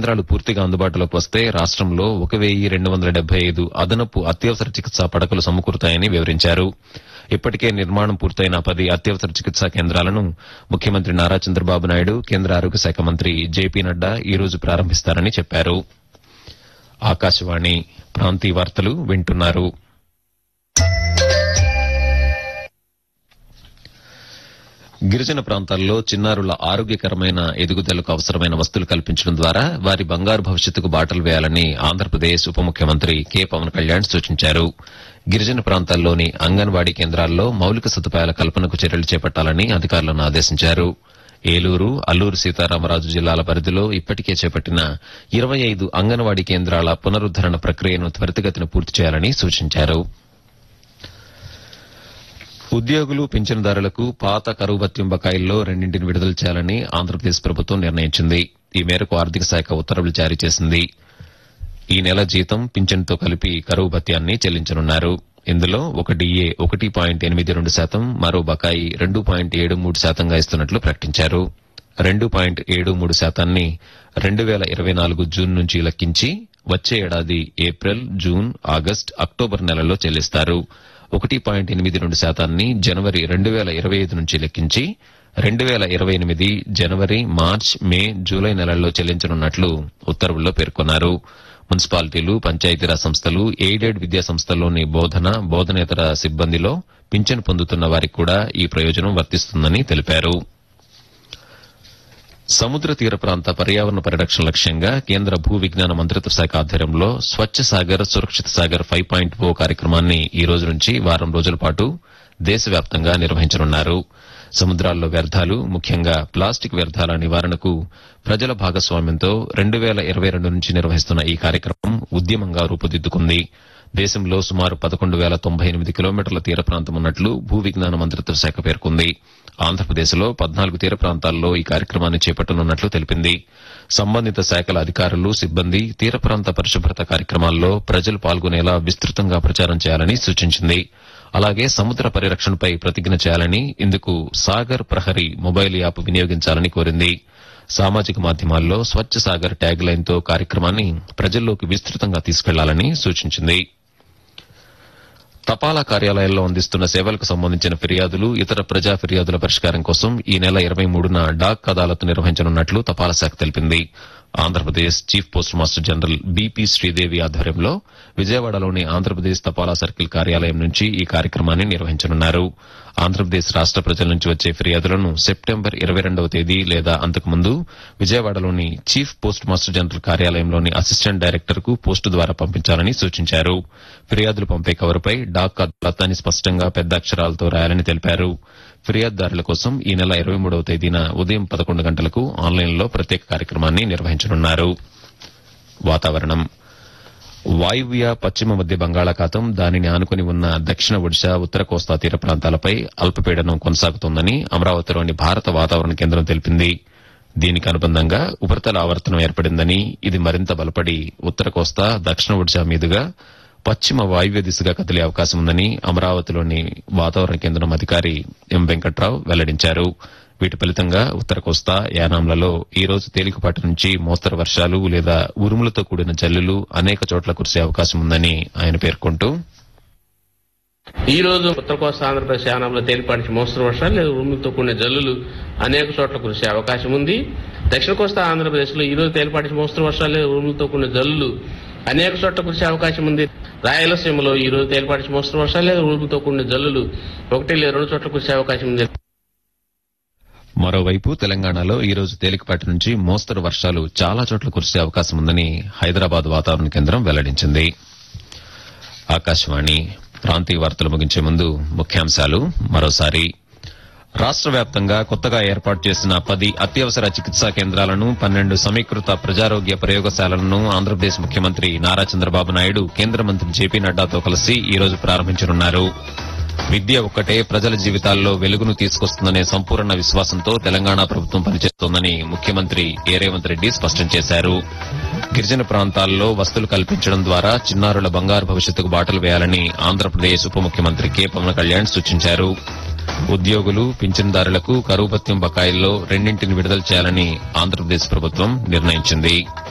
కేంద్రాలు పూర్తిగా అందుబాటులోకి వస్తే రాష్టంలో 1275 అదనపు అత్యవసర చికిత్సా పడకలు సమకూరుతాయని వివరించారు. ఇప్పటికే నిర్మాణం పూర్తయిన 10 అత్యవసర చికిత్సా కేంద్రాలను ముఖ్యమంత్రి నారా చంద్రబాబు నాయుడు, కేంద్ర ఆరోగ్య శాఖ మంత్రి జేపీ నడ్డా ఈ రోజు ప్రారంభిస్తారని చెప్పారు. ఆకాశవాణి ప్రాంతీయ వార్తలు వింటున్నారు. గిరిజన ప్రాంతాల్లో చిన్నారుల ఆరోగ్యకరమైన ఎదుగుదలకు అవసరమైన వసతులు కల్పించడం ద్వారా వారి బంగారు భవిష్యత్తుకు బాటలు వేయాలని ఆంధ్రప్రదేశ్ ఉప ముఖ్యమంత్రి కె పవన్ కళ్యాణ్ సూచించారు. గిరిజన ప్రాంతాల్లోని అంగన్వాడీ కేంద్రాల్లో మౌలిక సదుపాయాల కల్పనకు చర్యలు చేపట్టాలని అధికారులను ఆదేశించారు. ఏలూరు, అల్లూరు సీతారామరాజు జిల్లాల పరిధిలో ఇప్పటికే చేపట్టిన 25 అంగన్వాడీ కేంద్రాల పునరుద్దరణ ప్రక్రియను త్వరితగతిన పూర్తి చేయాలని సూచించారు. ఉద్యోగులు, పింఛనుదారులకు పాత కరువు భత్యం బకాయిల్లో రెండింటిని విడుదల చేయాలని ఆంధ్రప్రదేశ్ ప్రభుత్వం నిర్ణయించింది. ఈ మేరకు ఆర్థిక శాఖ ఉత్తర్వులు జారీ చేసింది. ఈ నెల జీతం, పింఛన్తో కలిపి కరువు భత్యాన్ని చెల్లించనున్నారు. ఇందులో ఒక డిఏ 1.82%, మరో బకాయి 2.73%గా ఇస్తున్నట్లు ప్రకటించారు. 2.73%ని 2024 జూన్ నుంచి లెక్కించి వచ్చే ఏడాది ఏప్రిల్, జూన్, ఆగస్టు, అక్టోబర్ నెలల్లో చెల్లిస్తారు. 1.82%ని జనవరి 2025 నుంచి లెక్కించి 2028 జనవరి, మార్చ్, మే, జూలై నెలల్లో చెల్లించనున్నట్లు ఉత్తర్వుల్లో పేర్కొన్నారు. మున్సిపాలిటీలు, పంచాయతీరాజ్ సంస్థలు, ఎయిడెడ్ విద్యా సంస్థల్లోని బోధనేతర సిబ్బందిలో పింఛను పొందుతున్న వారికి కూడా ఈ ప్రయోజనం వర్తిస్తుందని తెలిపారు. సముద్ర తీర ప్రాంత పర్యావరణ పరిరక్షణ లక్ష్యంగా కేంద్ర భూ విజ్ఞాన మంత్రిత్వ శాఖ ఆధ్వర్యంలో స్వచ్ఛ సాగర్ సురక్షిత సాగర్ 5.0 కార్యక్రమాన్ని ఈ రోజు నుంచి వారం రోజుల పాటు దేశవ్యాప్తంగా నిర్వహించనున్నారు. సముద్రాల్లో వ్యర్థాలు, ముఖ్యంగా ప్లాస్టిక్ వ్యర్థాల నివారణకు ప్రజల భాగస్వామ్యంతో 2022 నుంచి నిర్వహిస్తున్న ఈ కార్యక్రమం ఉద్యమంగా రూపుదిద్దుకుంది. దేశంలో సుమారు 11,098 కిలోమీటర్ల తీర ప్రాంతం ఉన్నట్లు భూ విజ్ఞాన మంత్రిత్వ శాఖ పేర్కొంది. ఆంధ్రప్రదేశ్లో 14 తీర ప్రాంతాల్లో ఈ కార్యక్రమాన్ని చేపట్టనున్నట్లు తెలిపింది. సంబంధిత శాఖల అధికారులు, సిబ్బంది తీర ప్రాంత పరిశుభ్రత కార్యక్రమాల్లో ప్రజలు పాల్గొనేలా విస్తృతంగా ప్రచారం చేయాలని సూచించింది. అలాగే సముద్ర పరిరక్షణపై ప్రతిజ్ఞ చేయాలని, ఇందుకు సాగర్ ప్రహరీ మొబైల్ యాప్ వినియోగించాలని కోరింది. సామాజిక మాధ్యమాల్లో స్వచ్ఛ సాగర్ ట్యాగ్ లైన్తో కార్యక్రమాన్ని ప్రజల్లోకి విస్తృతంగా తీసుకెళ్లాలని సూచించింది. తపాలా కార్యాలయాల్లో అందిస్తున్న సేవలకు సంబంధించిన ఫిర్యాదులు, ఇతర ప్రజా ఫిర్యాదుల పరిష్కారం కోసం ఈ నెల 23న డాక్ అదాలత్ నిర్వహించనున్నట్లు తపాలా శాఖ తెలిపింది. Andhra Pradesh chief post master general BP Sridevi ఆధ్వర్యంలో విజయవాడలోని ఆంధ్రప్రదేశ్ తపాలా సర్కిల్ కార్యాలయం నుంచి ఈ కార్యక్రమాన్ని నిర్వహించనున్నారు. ఆంధ్రప్రదేశ్ రాష్ట ప్రజల నుంచి వచ్చే ఫిర్యాదులను సెప్టెంబర్ 22వ తేదీ లేదా అంతకుముందు విజయవాడలోని chief post master general కార్యాలయంలోని assistant director కు పోస్టు ద్వారా పంపించాలని సూచించారు. ఫిర్యాదులు పంపే కవరుపై డాక్ అదాలత్ అని స్పష్టంగా పెద్ద అక్షరాలతో రాయాలని తెలిపారు. ఫిర్యాదుదారుల కోసం ఈ నెల 23వ తేదీన ఉదయం 11 గంటలకు ఆన్లైన్లో ప్రత్యేక కార్యక్రమాన్ని నిర్వహించనున్నారు. వాతావరణం. వాయువ్య పశ్చిమ మధ్య బంగాళాఖాతం, దానిని ఆనుకుని ఉన్న దక్షిణ ఒడిశా, ఉత్తర కోస్తా తీర ప్రాంతాలపై అల్పపీడనం కొనసాగుతోందని అమరావతిలోని భారత వాతావరణ కేంద్రం తెలిపింది. దీనికి అనుబంధంగా ఉపరితల ఆవర్తనం ఏర్పడిందని, ఇది మరింత బలపడి ఉత్తర కోస్తా, దక్షిణ ఒడిశా మీదుగా పశ్చిమ వాయువ్య దిశగా కదిలే అవకాశం ఉందని అమరావతిలోని వాతావరణ కేంద్రం అధికారి ఎం వెంకట్రావు వెల్లడించారు. వీటి ఫలితంగా ఉత్తర కోస్తా, యానాంలలో ఈ రోజు తేలికపాటి నుంచి మోస్తరు వర్షాలు లేదా ఉరుములతో కూడిన జల్లులు అనేక చోట్ల కురిసే అవకాశం ఉందని ఆయన పేర్కొంటూ, ఈ రోజు ఉత్తర కోస్తా ఆంధ్రప్రదేశ్ యానంలో తేలిపాటి మోస్తరు వర్షాలు లేదా ఉరుములతో కూడిన జల్లులు అనేక చోట్ల కురిసే అవకాశం ఉంది. దక్షిణ కోస్తా ఆంధ్రప్రదేశ్ లో ఈ రోజు తేలిపాటి మోస్తరు వర్షాలు లేదా ఉరుములతో కూడిన జల్లులు అనేక చోట్ల కురిసే అవకాశం ఉంది. రాయలసీమలో ఈ రోజు తేలిపాటి మోస్తరు వర్షాలు లేదా ఉరుములతో కూడిన జల్లులు 1 లేదా 2 చోట్ల కురిసే అవకాశం ఉంది. మరోవైపు తెలంగాణలో ఈ రోజు తేలికపాటి నుంచి మోస్తరు వర్షాలు చాలా చోట్ల కురిసే అవకాశం ఉందని హైదరాబాద్ వాతావరణ కేంద్రం వెల్లడించింది. ఆకాశవాణి ప్రాంతీయ వార్తలు ముగించే ముందు ముఖ్యాంశాలు మరోసారి. రాష్ట్ర వ్యాప్తంగా కొత్తగా ఏర్పాటు చేసిన 10 అత్యవసర చికిత్సా కేంద్రాలను, 12 సమీకృత ప్రజారోగ్య ప్రయోగశాలలను ఆంధ్రప్రదేశ్ ముఖ్యమంత్రి నారా చంద్రబాబు నాయుడు కేంద్ర మంత్రి జేపీ నడ్డాతో కలిసి ఈ రోజు ప్రారంభించనున్నారు. విద్య ఒక్కటే ప్రజల జీవితాల్లో వెలుగును తీసుకొస్తుందనే సంపూర్ణ విశ్వాసంతో తెలంగాణ ప్రభుత్వం పనిచేస్తోందని ముఖ్యమంత్రి రేవంత్ రెడ్డి స్పష్టం చేశారు. గిరిజన ప్రాంతాల్లో వసతులు కల్పించడం ద్వారా చిన్నారుల బంగారు భవిష్యత్తుకు బాటలు వేయాలని ఆంధ్రప్రదేశ్ ఉప ముఖ్యమంత్రి కె పవన్ కళ్యాణ్ సూచించారు. ఉద్యోగులు, పింఛన్దారులకు కరువు భత్యం బకాయిల్లో రెండింటిని విడుదల చేయాలని ఆంధ్రప్రదేశ్ ప్రభుత్వం నిర్ణయించింది.